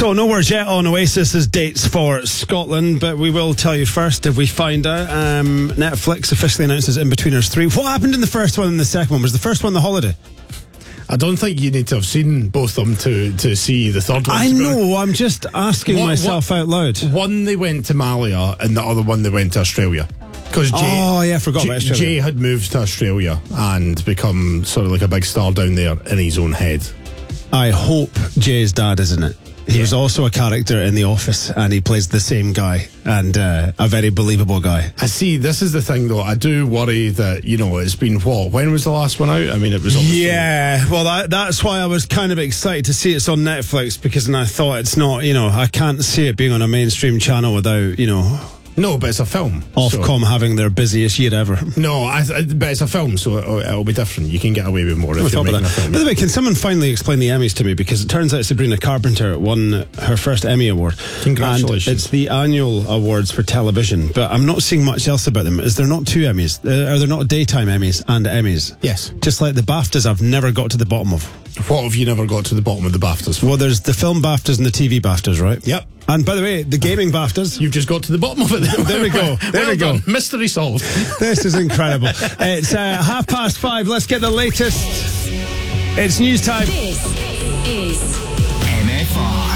So, no words yet on Oasis's dates for Scotland, but we will tell you first if we find out. Netflix officially announces In-Betweeners 3. What happened in the first one and the second one? Was the first one the holiday? I don't think you need to have seen both of them to see the third one. I know, I'm just asking myself out loud. One they went to Malia and the other one they went to Australia. Because I forgot about Australia. Jay had moved to Australia and become sort of like a big star down there in his own head. I hope Jay's dad is in it. He was also a character in The Office, and he plays the same guy, and a very believable guy. I see, this is the thing though, I do worry that, it's been when was the last one out? I mean, it was obviously... Yeah, well, that's why I was kind of excited to see it's on Netflix, because then I thought it's not, I can't see it being on a mainstream channel without, No, but it's a film. Ofcom having their busiest year ever. No, but it's a film, so it'll be different. You can get away with more if you're making a film. By the way, can someone finally explain the Emmys to me? Because it turns out Sabrina Carpenter won her first Emmy Award. Congratulations. And it's the annual awards for television, but I'm not seeing much else about them. Is there not two Emmys? Are there not daytime Emmys and Emmys? Yes. Just like the BAFTAs I've never got to the bottom of. What have you never got to the bottom of the BAFTAs? Well, there's the film BAFTAs and the TV BAFTAs, right? Yep. And by the way, the gaming BAFTAs. You've just got to the bottom of it. There we go. There we go. Mystery solved. This is incredible. It's 5:30. Let's get the latest. It's news time. This is MFR.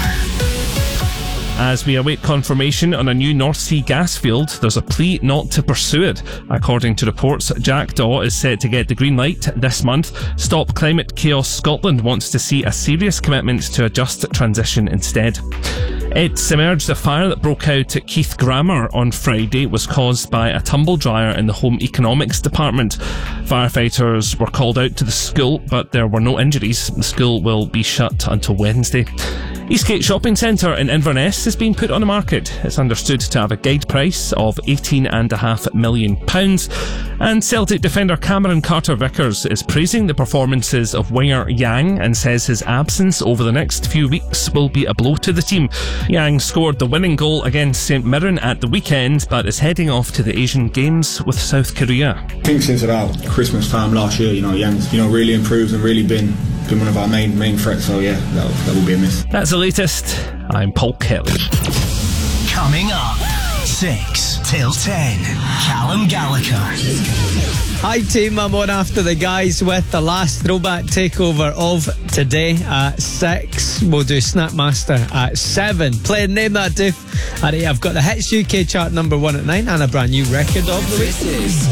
As we await confirmation on a new North Sea gas field, there's a plea not to pursue it. According to reports, Jackdaw is set to get the green light this month. Stop Climate Chaos Scotland wants to see a serious commitment to a just transition instead. It's emerged a fire that broke out at Keith Grammar on Friday was caused by a tumble dryer in the Home Economics Department. Firefighters were called out to the school, but there were no injuries. The school will be shut until Wednesday. Eastgate Shopping Centre in Inverness has been put on the market. It's understood to have a guide price of £18.5 million. And Celtic defender Cameron Carter-Vickers is praising the performances of winger Yang and says his absence over the next few weeks will be a blow to the team. Yang scored the winning goal against St Mirren at the weekend, but is heading off to the Asian Games with South Korea. I think since about Christmas time last year, Yang's really improved and really been one of our main threats, so yeah, that will be a miss. That's the latest. I'm Paul Kelly. Coming up, 6 till 10, Callum Gallagher. Hi team, I'm on after the guys with the last throwback takeover of today at 6. We'll do Snapmaster at 7. Playing Name That Doof at 8. I've got the Hits UK chart number 1 at 9 and a brand new record of the week.